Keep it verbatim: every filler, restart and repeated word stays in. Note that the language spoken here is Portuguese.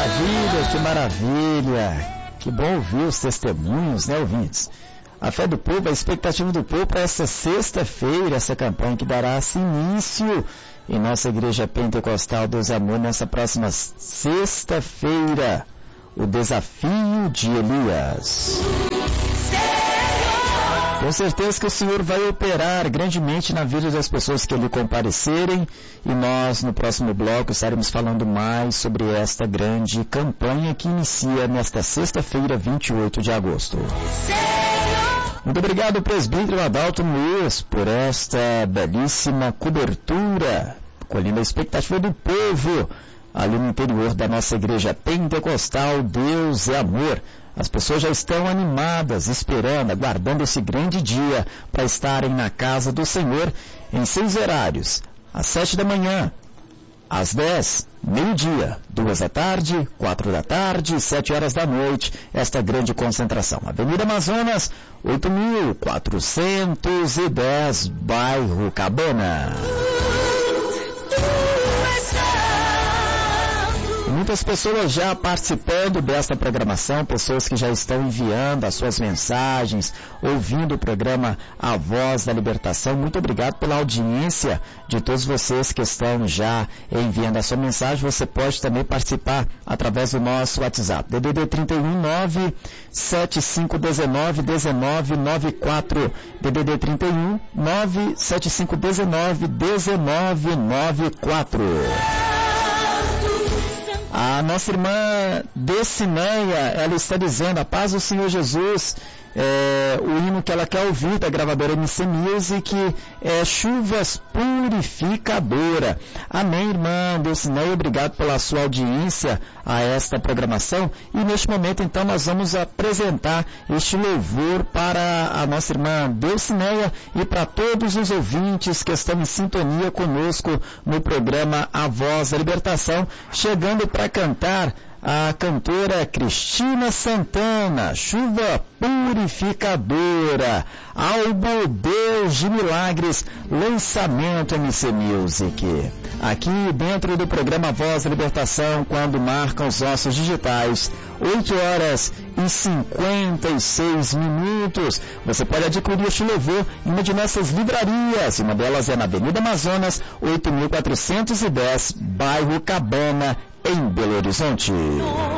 maravilha, que maravilha. Que bom ouvir os testemunhos, né, ouvintes? A fé do povo, a expectativa do povo para essa sexta-feira, essa campanha que dará início em nossa igreja pentecostal Deus Amor nessa próxima sexta-feira. O desafio de Elias. Com certeza que o Senhor vai operar grandemente na vida das pessoas que lhe comparecerem, e nós no próximo bloco estaremos falando mais sobre esta grande campanha que inicia nesta sexta-feira, vinte e oito de agosto. Muito obrigado, presbítero Adalto Luiz, por esta belíssima cobertura, colhendo a expectativa do povo ali no interior da nossa igreja pentecostal Deus é Amor. As pessoas já estão animadas, esperando, aguardando esse grande dia para estarem na casa do Senhor em seis horários, às sete da manhã, às dez, meio-dia, duas da tarde, quatro da tarde e sete horas da noite, esta grande concentração. Avenida Amazonas, oito mil quatrocentos e dez, bairro Cabana. Muitas pessoas já participando desta programação, pessoas que já estão enviando as suas mensagens, ouvindo o programa A Voz da Libertação. Muito obrigado pela audiência de todos vocês que estão já enviando a sua mensagem. Você pode também participar através do nosso WhatsApp, D D D trinta e um, nove sete cinco um nove, um nove nove quatro, D D D trinta e um, nove sete cinco um nove, um nove nove quatro. A nossa irmã Decineia, ela está dizendo, a paz do Senhor Jesus, é, o hino que ela quer ouvir da gravadora M C Music é Chuvas Purificadora. Amém, irmã Decineia, obrigado pela sua audiência a esta programação. E neste momento, então, nós vamos apresentar este louvor para a nossa irmã Decineia e para todos os ouvintes que estão em sintonia conosco no programa A Voz da Libertação, chegando para cantar a cantora Cristina Santana, Chuva Purificadora, álbum Deus de Milagres, lançamento M C Music. Aqui dentro do programa Voz da Libertação, quando marcam os nossos digitais, oito horas e cinquenta e seis minutos. Você pode adquirir este louvor em uma de nossas livrarias, uma delas é na Avenida Amazonas, oito mil quatrocentos e dez, bairro Cabana, em Belo Horizonte.